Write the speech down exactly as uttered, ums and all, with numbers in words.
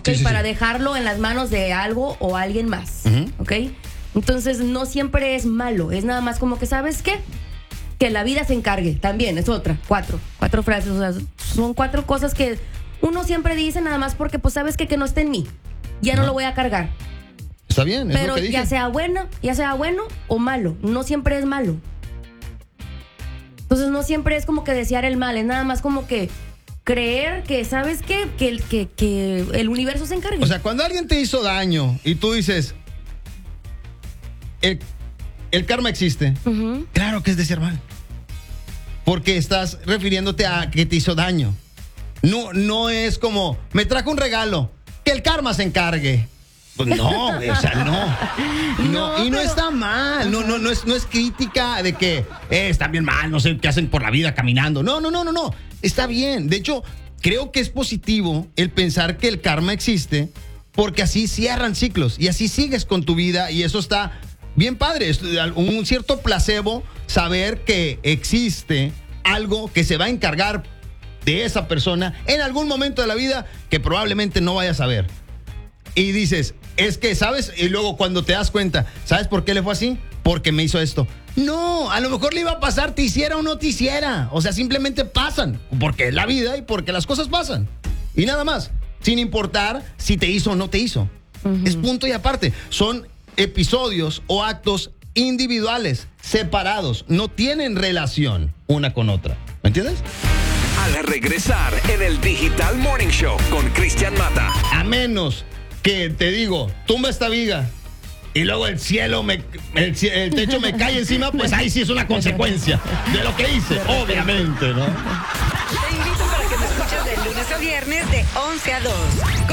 ¿ok? Sí, sí, para sí. dejarlo en las manos de algo o alguien más, Ujú. ¿ok? Entonces no siempre es malo, es nada más como que, ¿sabes qué? Que la vida se encargue, también es otra, cuatro, cuatro frases, o sea, son cuatro cosas que uno siempre dice nada más porque, pues, ¿sabes qué? Que no está en mí, ya no Ajá. lo voy a cargar. Está bien, es Pero lo que dije. ya sea bueno, ya sea bueno o malo, no siempre es malo. Entonces no siempre es como que desear el mal, es nada más como que creer que, ¿sabes qué? Que, el- que, que el universo se encargue. O sea, cuando alguien te hizo daño y tú dices, el, el karma existe, Ujú. claro que es desear mal. Porque estás refiriéndote a que te hizo daño. No, no es como, me trajo un regalo, que el karma se encargue. Pues no, güey, o sea, no. No, No, y no pero- está mal. No, no, no es, no es crítica de que eh, está bien mal, no sé qué hacen por la vida caminando. No, no, no, no, no. Está bien. De hecho, creo que es positivo el pensar que el karma existe, porque así cierran ciclos y así sigues con tu vida, y eso está bien padre. Es un cierto placebo saber que existe algo que se va a encargar de esa persona en algún momento de la vida que probablemente no vayas a ver. Y dices, es que, ¿sabes? Y luego cuando te das cuenta, ¿sabes por qué le fue así? Porque me hizo esto. No, a lo mejor le iba a pasar, te hiciera o no te hiciera. O sea, simplemente pasan, porque es la vida y porque las cosas pasan. Y nada más, sin importar si te hizo o no te hizo. Uh-huh. Es punto y aparte. Son episodios o actos individuales, separados, no tienen relación una con otra. ¿Me entiendes? Al regresar en el Digital Morning Show con Cristian Mata. A menos que te digo, tumba esta viga y luego el cielo me el, el techo me cae encima, pues ahí sí es una consecuencia de lo que hice, obviamente, ¿no? Te invito para que me escuches de lunes a viernes de once a dos.